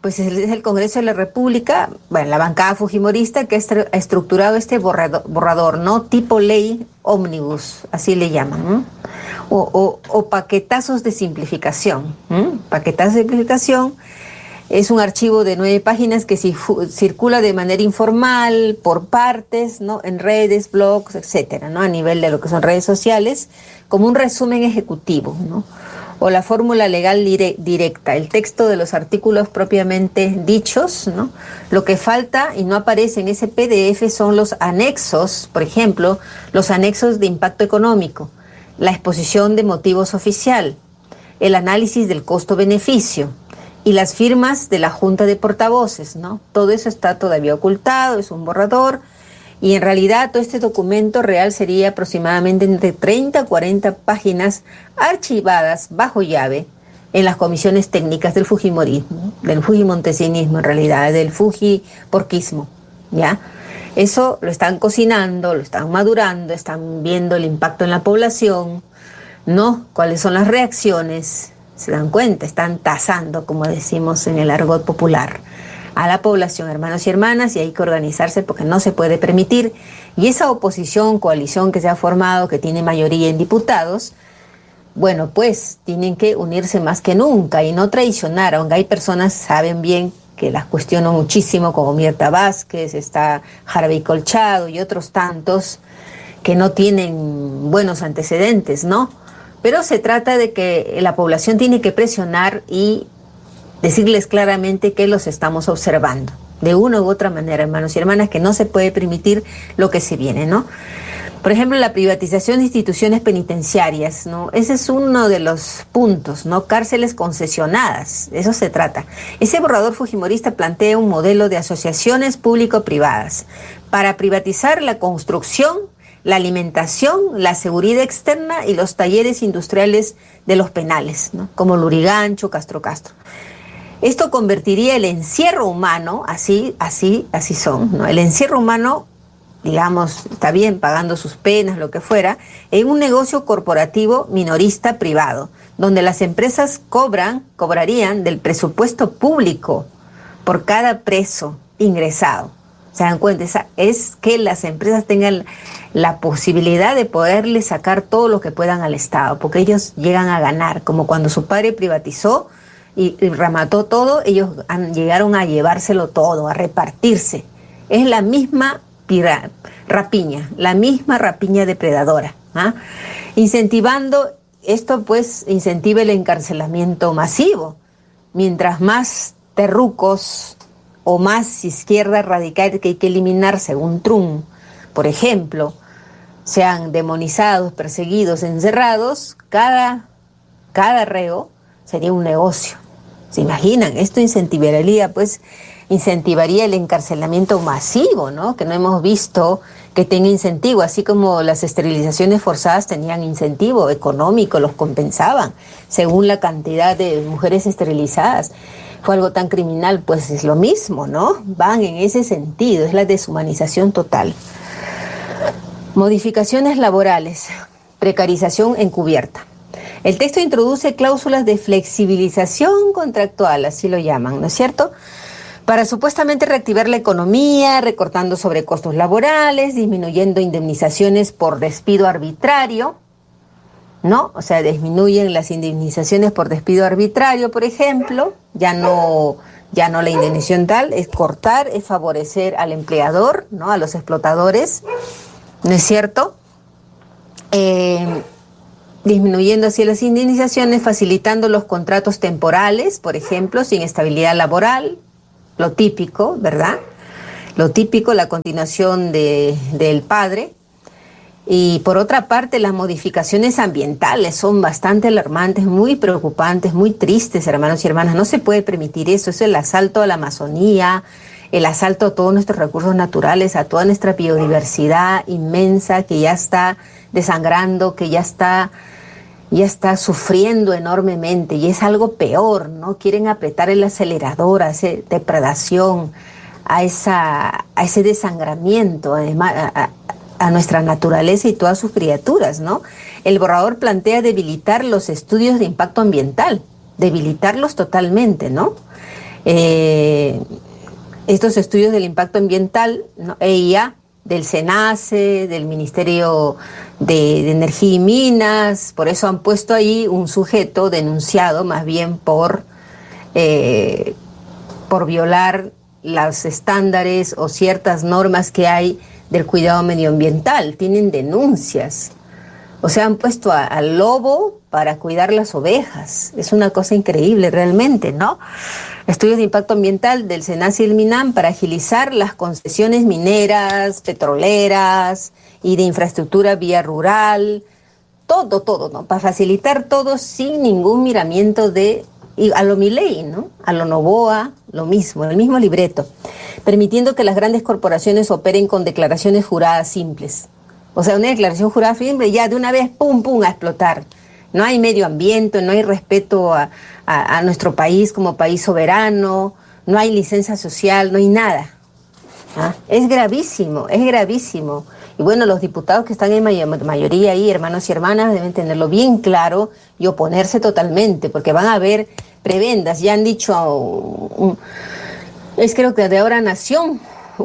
pues es el Congreso de la República, bueno, la bancada fujimorista que ha estructurado este borrador, ¿no? Tipo ley ómnibus, así le llaman, ¿no? O paquetazos de simplificación. Paquetazos de simplificación es un archivo de 9 páginas que circula de manera informal, por partes, ¿no? En redes, blogs, etcétera, ¿no? A nivel de lo que son redes sociales, como un resumen ejecutivo, ¿no? O la fórmula legal directa, el texto de los artículos propiamente dichos, ¿no? Lo que falta y no aparece en ese PDF son los anexos, por ejemplo, los anexos de impacto económico, la exposición de motivos oficial, el análisis del costo-beneficio y las firmas de la Junta de Portavoces, ¿no? Todo eso está todavía ocultado, es un borrador. Y en realidad todo este documento real sería aproximadamente entre 30 a 40 páginas archivadas bajo llave en las comisiones técnicas del fujimorismo, del fujimontesinismo en realidad, del fujiporquismo, ¿ya? Eso lo están cocinando, lo están madurando, están viendo el impacto en la población, ¿no? Cuáles son las reacciones, se dan cuenta, están tasando, como decimos en el argot popular, a la población, hermanos y hermanas, y hay que organizarse porque no se puede permitir. Y esa oposición, coalición que se ha formado, que tiene mayoría en diputados, bueno, pues tienen que unirse más que nunca y no traicionar, aunque hay personas, saben bien, que las cuestiono muchísimo, como Mirta Vázquez, está Harvey Colchado y otros tantos que no tienen buenos antecedentes, ¿no? Pero se trata de que la población tiene que presionar y decirles claramente que los estamos observando, de una u otra manera, hermanos y hermanas, que no se puede permitir lo que se viene, ¿no? Por ejemplo, la privatización de instituciones penitenciarias, ¿no? Ese es uno de los puntos, ¿no? Cárceles concesionadas, eso se trata. Ese borrador fujimorista plantea un modelo de asociaciones público-privadas para privatizar la construcción, la alimentación, la seguridad externa y los talleres industriales de los penales, ¿no? Como Lurigancho, Castro. Esto convertiría el encierro humano, así son, ¿no? El encierro humano, digamos, está bien, pagando sus penas, lo que fuera, en un negocio corporativo minorista privado, donde las empresas cobrarían del presupuesto público por cada preso ingresado. ¿Se dan cuenta? Es que las empresas tengan la posibilidad de poderle sacar todo lo que puedan al Estado, porque ellos llegan a ganar, como cuando su padre privatizó y remató todo, ellos llegaron a llevárselo todo, a repartirse. Es la misma rapiña, la misma rapiña depredadora, ¿ah? Incentivando esto, pues incentiva el encarcelamiento masivo. Mientras más terrucos o más izquierda radical que hay que eliminar, según Trump, por ejemplo, sean demonizados, perseguidos, encerrados, cada reo sería un negocio. ¿Se imaginan? Esto incentivaría el encarcelamiento masivo, ¿no? Que no hemos visto que tenga incentivo, así como las esterilizaciones forzadas tenían incentivo económico, los compensaban según la cantidad de mujeres esterilizadas. Fue algo tan criminal, pues es lo mismo, ¿no? Van en ese sentido, es la deshumanización total. Modificaciones laborales, precarización encubierta. El texto introduce cláusulas de flexibilización contractual, así lo llaman, ¿no es cierto?, para supuestamente reactivar la economía, recortando sobrecostos laborales, disminuyendo indemnizaciones por despido arbitrario, ¿no? O sea, disminuyen las indemnizaciones por despido arbitrario, por ejemplo, ya no la indemnización tal, es cortar, es favorecer al empleador, ¿no? A los explotadores, ¿no es cierto?, disminuyendo así las indemnizaciones, facilitando los contratos temporales, por ejemplo, sin estabilidad laboral, lo típico, ¿verdad? Lo típico, la continuación del padre. Y por otra parte, las modificaciones ambientales son bastante alarmantes, muy preocupantes, muy tristes, hermanos y hermanas. No se puede permitir eso. Es el asalto a la Amazonía, el asalto a todos nuestros recursos naturales, a toda nuestra biodiversidad inmensa que ya está desangrando, que ya está sufriendo enormemente, y es algo peor, ¿no? Quieren apretar el acelerador a esa depredación, a ese desangramiento, además, a nuestra naturaleza y todas sus criaturas, ¿no? El borrador plantea debilitar los estudios de impacto ambiental, debilitarlos totalmente, ¿no? Estos estudios del impacto ambiental, ¿no? EIA, del SENACE, del Ministerio de Energía y Minas, por eso han puesto ahí un sujeto denunciado más bien por violar los estándares o ciertas normas que hay del cuidado medioambiental. Tienen denuncias. O sea, han puesto al lobo para cuidar las ovejas. Es una cosa increíble realmente, ¿no? Estudios de impacto ambiental del SENACE y el MINAM para agilizar las concesiones mineras, petroleras y de infraestructura vía rural. Todo, ¿no? Para facilitar todo sin ningún miramiento y a lo Milei, ¿no? A lo Noboa, lo mismo, el mismo libreto. Permitiendo que las grandes corporaciones operen con declaraciones juradas simples. O sea, una declaración jurada simple, ya de una vez, pum, a explotar. No hay medio ambiente, no hay respeto a nuestro país como país soberano, no hay licencia social, no hay nada. ¿Ah? Es gravísimo, es gravísimo. Y bueno, los diputados que están en mayoría ahí, hermanos y hermanas, deben tenerlo bien claro y oponerse totalmente, porque van a haber prebendas. Ya han dicho, es creo que de Ahora Nación,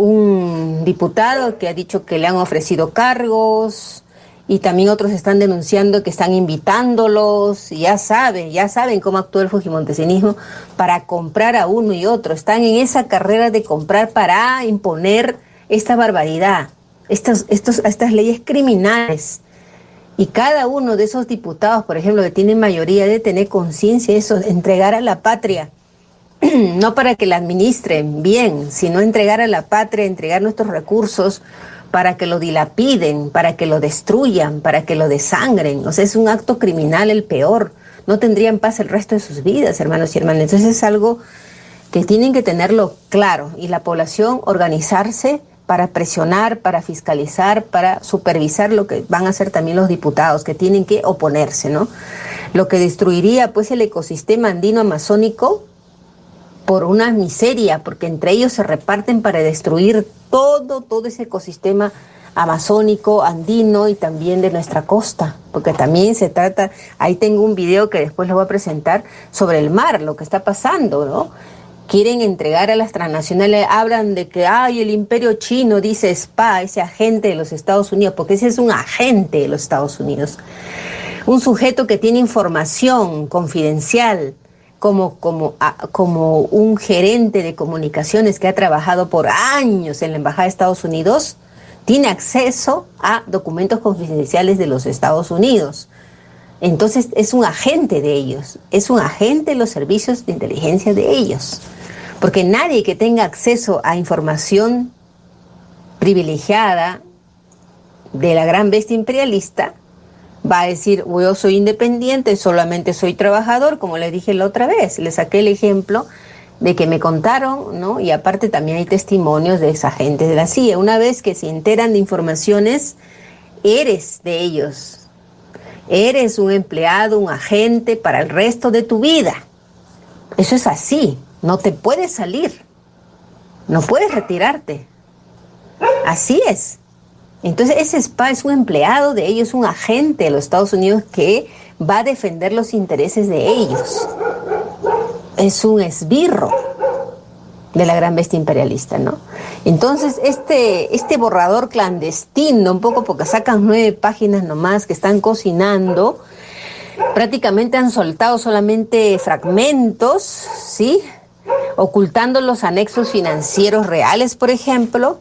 un diputado que ha dicho que le han ofrecido cargos y también otros están denunciando que están invitándolos. Y ya saben cómo actúa el fujimontesinismo para comprar a uno y otro. Están en esa carrera de comprar para imponer esta barbaridad, estas leyes criminales. Y cada uno de esos diputados, por ejemplo, que tienen mayoría, debe tener conciencia de eso, entregar a la patria. No para que la administren bien, sino entregar a la patria, entregar nuestros recursos para que lo dilapiden, para que lo destruyan, para que lo desangren. O sea, es un acto criminal el peor. No tendrían paz el resto de sus vidas, hermanos y hermanas. Entonces es algo que tienen que tenerlo claro y la población organizarse para presionar, para fiscalizar, para supervisar lo que van a hacer también los diputados, que tienen que oponerse, ¿no? Lo que destruiría pues el ecosistema andino amazónico por una miseria, porque entre ellos se reparten para destruir todo ese ecosistema amazónico, andino y también de nuestra costa, porque también se trata, ahí tengo un video que después lo voy a presentar sobre el mar, lo que está pasando, ¿no? Quieren entregar a las transnacionales, hablan de que el imperio chino, dice SPA, ese agente de los Estados Unidos, porque ese es un agente de los Estados Unidos, un sujeto que tiene información confidencial, como un gerente de comunicaciones que ha trabajado por años en la Embajada de Estados Unidos, tiene acceso a documentos confidenciales de los Estados Unidos. Entonces es un agente de ellos, es un agente de los servicios de inteligencia de ellos. Porque nadie que tenga acceso a información privilegiada de la gran bestia imperialista va a decir, yo soy independiente, solamente soy trabajador, como les dije la otra vez. Les saqué el ejemplo de que me contaron, ¿no? Y aparte también hay testimonios de esa gente de la CIA. Una vez que se enteran de informaciones, eres de ellos. Eres un empleado, un agente para el resto de tu vida. Eso es así. No te puedes salir. No puedes retirarte. Así es. Entonces ese SPA es un empleado de ellos, un agente de los Estados Unidos que va a defender los intereses de ellos. Es un esbirro de la gran bestia imperialista, ¿no? Entonces este borrador clandestino, un poco porque sacan 9 páginas nomás que están cocinando, prácticamente han soltado solamente fragmentos, ¿sí? Ocultando los anexos financieros reales, por ejemplo,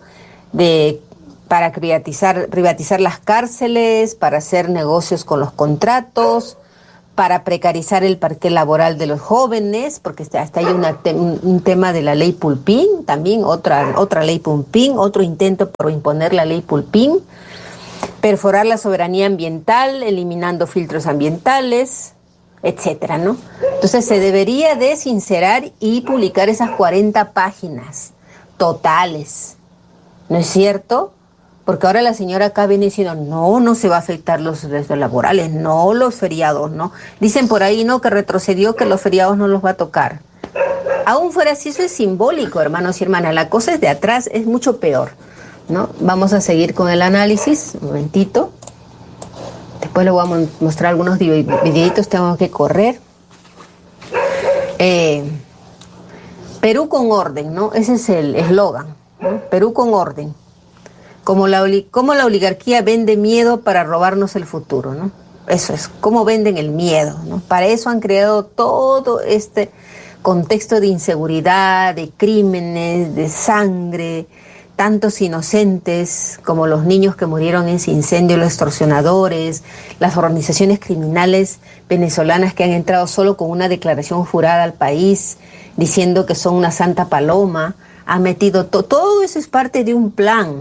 para privatizar las cárceles, para hacer negocios con los contratos, para precarizar el parque laboral de los jóvenes, porque hasta hay un tema de la ley Pulpín, también otra ley Pulpín, otro intento por imponer la ley Pulpín, perforar la soberanía ambiental, eliminando filtros ambientales, etcétera, ¿no? Entonces se debería de sincerar y publicar esas 40 páginas totales, ¿no es cierto? Porque ahora la señora acá viene diciendo, no se va a afectar los derechos laborales, no los feriados, no. Dicen por ahí, no, que retrocedió, que los feriados no los va a tocar. Aún fuera así, eso es simbólico, hermanos y hermanas. La cosa es de atrás, es mucho peor, ¿no? Vamos a seguir con el análisis, un momentito. Después le voy a mostrar algunos videitos, tengo que correr. Perú con orden, ¿no? Ese es el eslogan, ¿no? Perú con orden. Como la oligarquía vende miedo para robarnos el futuro, ¿no? Eso es, cómo venden el miedo, ¿no? Para eso han creado todo este contexto de inseguridad, de crímenes, de sangre, tantos inocentes como los niños que murieron en ese incendio, los extorsionadores, las organizaciones criminales venezolanas que han entrado solo con una declaración jurada al país, diciendo que son una santa paloma, han metido todo eso es parte de un plan,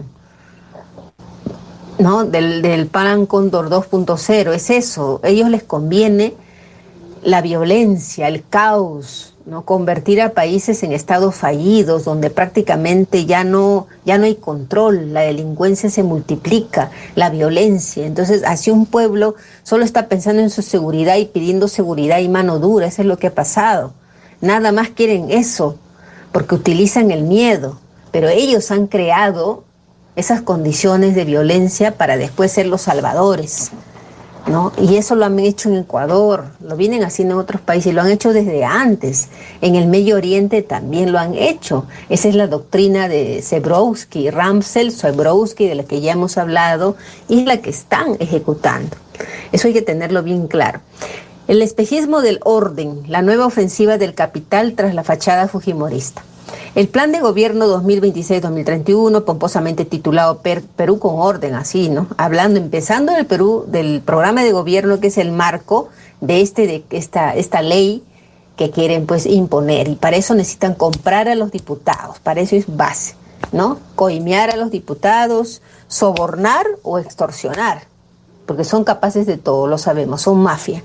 ¿no? Del plan Cóndor 2.0, es eso, a ellos les conviene la violencia, el caos, ¿no? Convertir a países en estados fallidos, donde prácticamente ya no hay control, la delincuencia se multiplica, la violencia. Entonces, así un pueblo solo está pensando en su seguridad y pidiendo seguridad y mano dura, eso es lo que ha pasado. Nada más quieren eso, porque utilizan el miedo, pero ellos han creado esas condiciones de violencia para después ser los salvadores, ¿no? Y eso lo han hecho en Ecuador, lo vienen haciendo en otros países, lo han hecho desde antes. En el Medio Oriente también lo han hecho. Esa es la doctrina de Zebrowski, Ramsel Zebrowski, de la que ya hemos hablado, y la que están ejecutando. Eso hay que tenerlo bien claro. El espejismo del orden, la nueva ofensiva del capital tras la fachada fujimorista. El plan de gobierno 2026-2031, pomposamente titulado Perú con orden, así, ¿no? Empezando del Perú, del programa de gobierno que es el marco de esta ley que quieren pues imponer. Y para eso necesitan comprar a los diputados, para eso es base, ¿no? Coimear a los diputados, sobornar o extorsionar, porque son capaces de todo, lo sabemos, son mafia.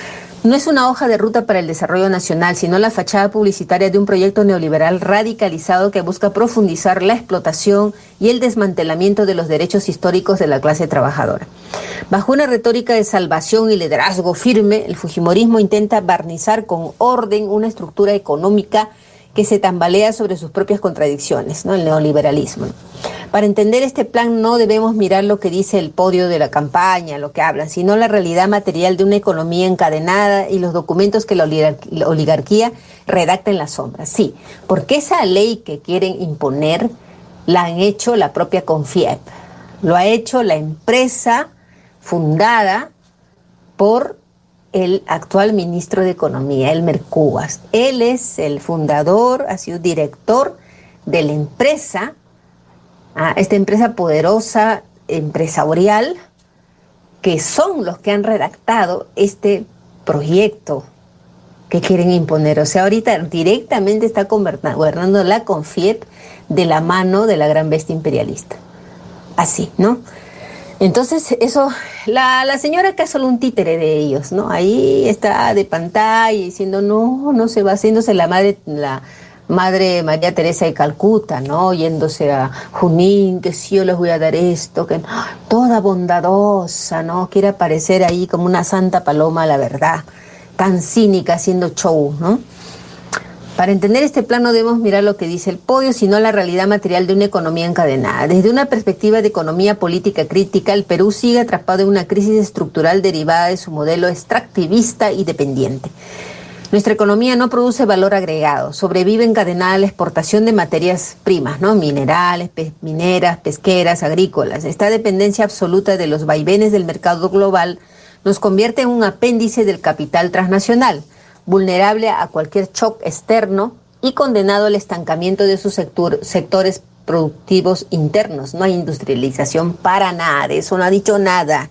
No es una hoja de ruta para el desarrollo nacional, sino la fachada publicitaria de un proyecto neoliberal radicalizado que busca profundizar la explotación y el desmantelamiento de los derechos históricos de la clase trabajadora. Bajo una retórica de salvación y liderazgo firme, el fujimorismo intenta barnizar con orden una estructura económica que se tambalea sobre sus propias contradicciones, ¿no? El neoliberalismo. Para entender este plan no debemos mirar lo que dice el podio de la campaña, lo que hablan, sino la realidad material de una economía encadenada y los documentos que la oligarquía redacta en la sombra. Sí, porque esa ley que quieren imponer la han hecho la propia CONFIEP, lo ha hecho la empresa fundada por el actual ministro de Economía, Elmer Cubas. Él es el fundador, ha sido director de la empresa, esta empresa poderosa, empresarial, que son los que han redactado este proyecto que quieren imponer. O sea, ahorita directamente está gobernando la CONFIEP de la mano de la gran bestia imperialista. Así, ¿no? Entonces, eso, la señora acá es solo un títere de ellos, ¿no? Ahí está de pantalla diciendo, no se va haciéndose la madre María Teresa de Calcuta, ¿no? Yéndose a Junín, que sí, yo les voy a dar esto, que toda bondadosa, ¿no? Quiere aparecer ahí como una santa paloma, la verdad, tan cínica haciendo show, ¿no? Para entender este plan no debemos mirar lo que dice el podio, sino la realidad material de una economía encadenada. Desde una perspectiva de economía política crítica, el Perú sigue atrapado en una crisis estructural derivada de su modelo extractivista y dependiente. Nuestra economía no produce valor agregado, sobrevive encadenada a la exportación de materias primas, ¿no? Minerales, mineras, pesqueras, agrícolas. Esta dependencia absoluta de los vaivenes del mercado global nos convierte en un apéndice del capital transnacional, vulnerable a cualquier shock externo y condenado al estancamiento de sus sectores productivos internos. No hay industrialización para nada, de eso no ha dicho nada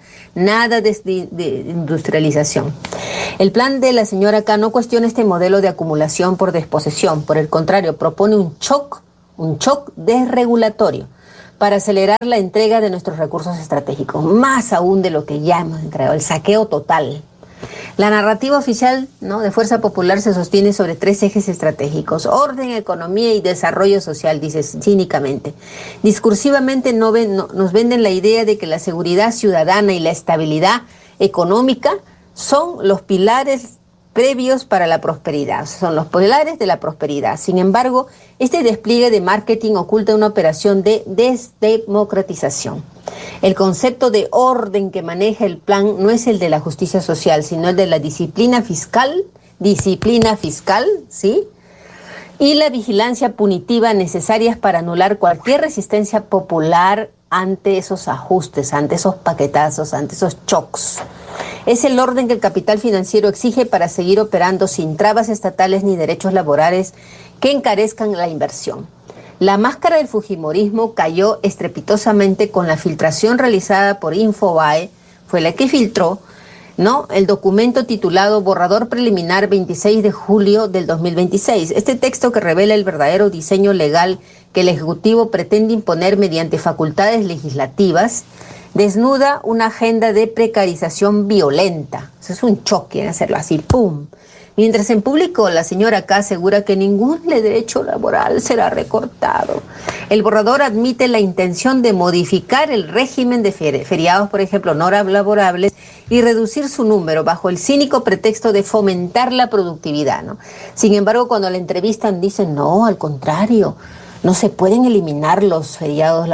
de industrialización. El plan de la señora acá no cuestiona este modelo de acumulación por desposesión, por el contrario, propone un shock desregulatorio para acelerar la entrega de nuestros recursos estratégicos, más aún de lo que ya hemos entregado, el saqueo total. La narrativa oficial, ¿no?, de Fuerza Popular se sostiene sobre 3 ejes estratégicos: orden, economía y desarrollo social, dice cínicamente. Discursivamente nos venden la idea de que la seguridad ciudadana y la estabilidad económica son los pilares previos para la prosperidad, son los pilares de la prosperidad. Sin embargo, este despliegue de marketing oculta una operación de desdemocratización. El concepto de orden que maneja el plan no es el de la justicia social, sino el de la disciplina fiscal, ¿sí? y la vigilancia punitiva necesarias para anular cualquier resistencia popular ante esos ajustes, ante esos paquetazos, ante esos shocks. Es el orden que el capital financiero exige para seguir operando sin trabas estatales ni derechos laborales que encarezcan la inversión. La máscara del fujimorismo cayó estrepitosamente con la filtración realizada por Infobae, fue la que filtró, ¿no?, el documento titulado Borrador Preliminar 26 de julio del 2026. Este texto, que revela el verdadero diseño legal que el Ejecutivo pretende imponer mediante facultades legislativas, desnuda una agenda de precarización violenta. Eso es un choque, hacerlo así, ¡pum! Mientras en público la señora K asegura que ningún derecho laboral será recortado. El borrador admite la intención de modificar el régimen de feriados, por ejemplo, no laborables, y reducir su número bajo el cínico pretexto de fomentar la productividad, ¿no? Sin embargo, cuando la entrevistan dicen, no, al contrario, no se pueden eliminar los feriados,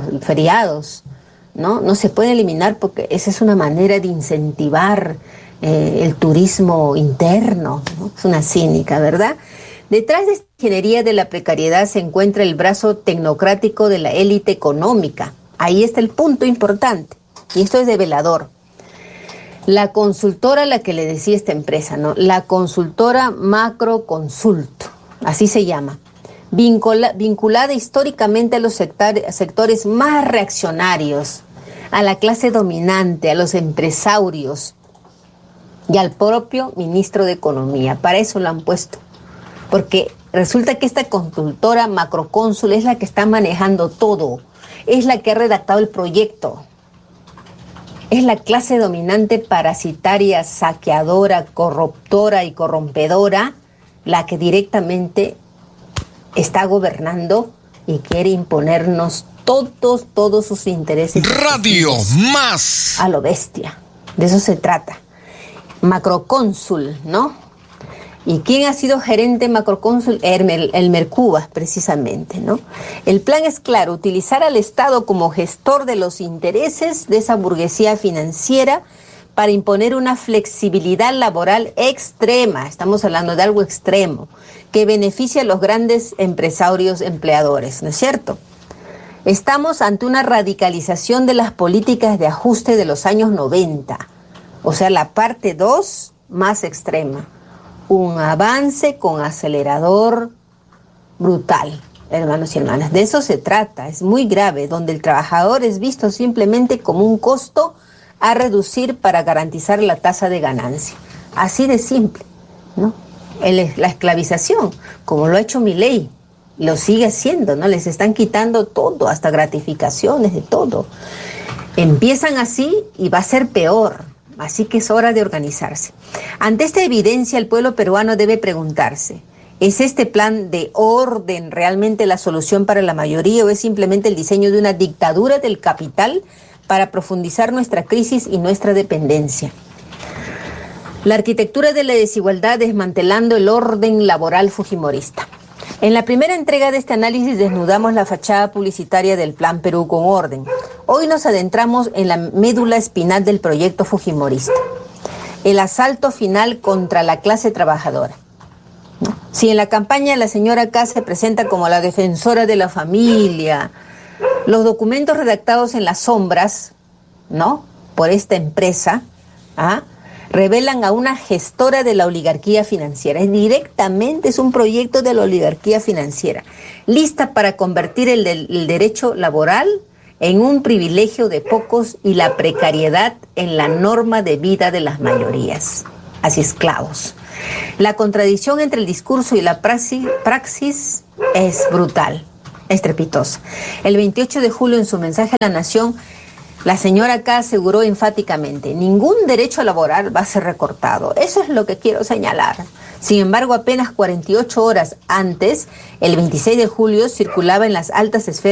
¿no? No se pueden eliminar porque esa es una manera de incentivar el turismo interno, ¿no? Es una cínica, ¿verdad? Detrás de esta ingeniería de la precariedad se encuentra el brazo tecnocrático de la élite económica. Ahí está el punto importante, y esto es develador. La consultora a la que le decía esta empresa, ¿no?, la consultora Macroconsult, así se llama, vinculada históricamente a los sectores más reaccionarios, a la clase dominante, a los empresarios y al propio ministro de Economía. Para eso lo han puesto, porque resulta que esta consultora Macroconsult es la que está manejando todo, es la que ha redactado el proyecto. Es la clase dominante parasitaria, saqueadora, corruptora y corrompedora la que directamente está gobernando y quiere imponernos todos sus intereses. Radio Más. A lo bestia. De eso se trata. Macrocónsul, ¿no? ¿Y quién ha sido gerente macrocónsul? Elmer Cubas, precisamente, ¿no? El plan es claro: utilizar al Estado como gestor de los intereses de esa burguesía financiera para imponer una flexibilidad laboral extrema. Estamos hablando de algo extremo, que beneficia a los grandes empresarios empleadores, ¿no es cierto? Estamos ante una radicalización de las políticas de ajuste de los años 90, o sea, la parte 2 más extrema. Un avance con acelerador brutal, hermanos y hermanas. De eso se trata, es muy grave, donde el trabajador es visto simplemente como un costo a reducir para garantizar la tasa de ganancia. Así de simple, ¿no? La esclavización, como lo ha hecho Milei, lo sigue haciendo, ¿no? Les están quitando todo, hasta gratificaciones, de todo. Empiezan así y va a ser peor. Así que es hora de organizarse. Ante esta evidencia, el pueblo peruano debe preguntarse: ¿es este plan de orden realmente la solución para la mayoría o es simplemente el diseño de una dictadura del capital para profundizar nuestra crisis y nuestra dependencia? La arquitectura de la desigualdad desmantelando el orden laboral fujimorista. En la primera entrega de este análisis desnudamos la fachada publicitaria del Plan Perú con Orden. Hoy nos adentramos en la médula espinal del proyecto fujimorista, el asalto final contra la clase trabajadora. Si en la campaña la señora K se presenta como la defensora de la familia, los documentos redactados en las sombras, ¿no?, por esta empresa, revelan a una gestora de la oligarquía financiera. Directamente es un proyecto de la oligarquía financiera, lista para convertir el derecho laboral en un privilegio de pocos y la precariedad en la norma de vida de las mayorías, así esclavos. La contradicción entre el discurso y la praxis es brutal, estrepitosa. El 28 de julio, en su mensaje a la Nación, la señora K aseguró enfáticamente: ningún derecho laboral va a ser recortado. Eso es lo que quiero señalar. Sin embargo, apenas 48 horas antes, el 26 de julio, circulaba en las altas esferas